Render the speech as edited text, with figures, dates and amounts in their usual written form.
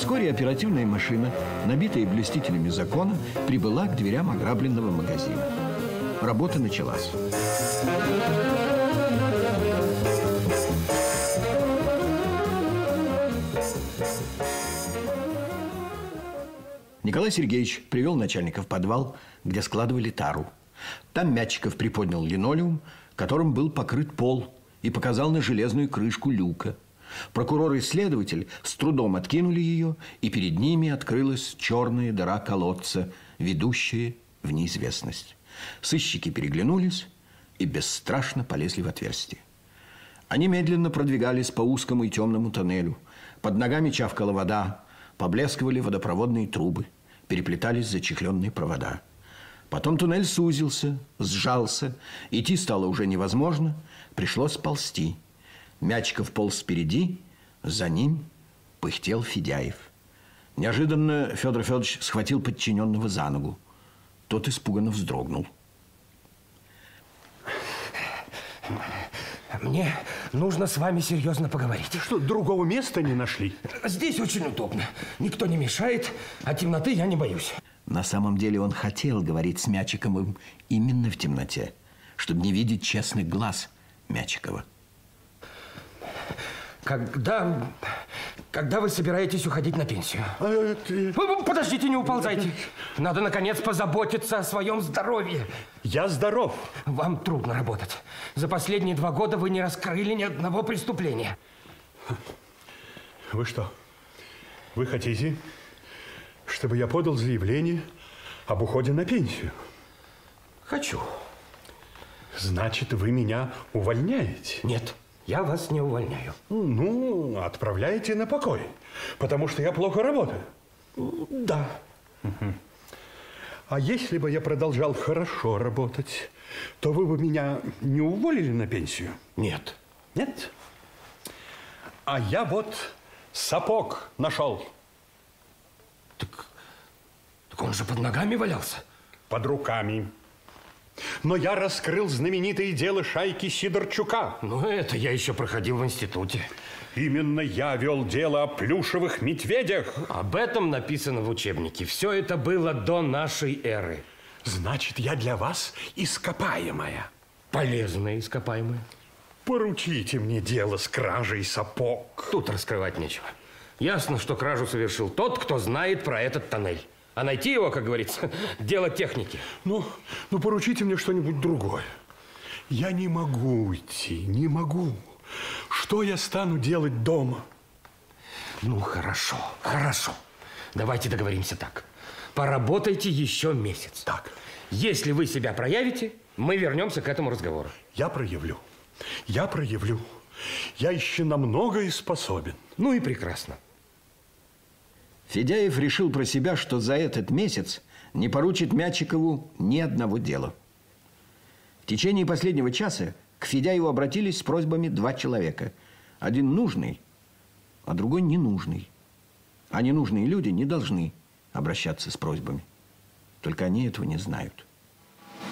Вскоре оперативная машина, набитая блюстителями закона, прибыла к дверям ограбленного магазина. Работа началась. Николай Сергеевич привел начальника в подвал, где складывали тару. Там Мячиков приподнял линолеум, которым был покрыт пол, и показал на железную крышку люка. Прокурор и следователь с трудом откинули ее, и перед ними открылась черная дыра колодца, ведущая в неизвестность. Сыщики переглянулись и бесстрашно полезли в отверстие. Они медленно продвигались по узкому и темному тоннелю. Под ногами чавкала вода, поблескивали водопроводные трубы, переплетались зачехленные провода. Потом туннель сузился, сжался, идти стало уже невозможно, пришлось ползти. Мячиков полз впереди, за ним пыхтел Федяев. Неожиданно Федор Федорович схватил подчиненного за ногу. Тот испуганно вздрогнул. Мне нужно с вами серьезно поговорить. Что, другого места не нашли? Здесь очень удобно. Никто не мешает, а темноты я не боюсь. На самом деле он хотел говорить с Мячиковым именно в темноте, чтобы не видеть честных глаз Мячикова. Когда вы собираетесь уходить на пенсию? Подождите, не уползайте. Надо, наконец, позаботиться о своем здоровье. Я здоров. Вам трудно работать. За последние 2 года вы не раскрыли ни одного преступления. Вы что? Вы хотите, чтобы я подал заявление об уходе на пенсию? Хочу. Значит, вы меня увольняете? Нет. Я вас не увольняю. Ну, отправляете на покой, потому что я плохо работаю. Да. А если бы я продолжал хорошо работать, то вы бы меня не уволили на пенсию? Нет. Нет? А я вот сапог нашел. Так он же под ногами валялся. Под руками. Но я раскрыл знаменитое дело шайки Сидорчука. Ну, это я еще проходил в институте. Именно я вел дело о плюшевых медведях. Об этом написано в учебнике. Все это было до нашей эры. Значит, я для вас ископаемая. Полезная ископаемая. Поручите мне дело с кражей сапог. Тут раскрывать нечего. Ясно, что кражу совершил тот, кто знает про этот тоннель. А найти его, как говорится, дело техники. Ну, поручите мне что-нибудь другое. Я не могу уйти, не могу. Что я стану делать дома? Ну, хорошо, хорошо. Давайте договоримся так. Поработайте еще месяц. Так. Если вы себя проявите, мы вернемся к этому разговору. Я проявлю. Я проявлю. Я еще на многое способен. Ну и прекрасно. Федяев решил про себя, что за этот месяц не поручит Мячикову ни одного дела. В течение последнего часа к Федяеву обратились с просьбами 2 человека. Один нужный, а другой ненужный. А ненужные люди не должны обращаться с просьбами. Только они этого не знают.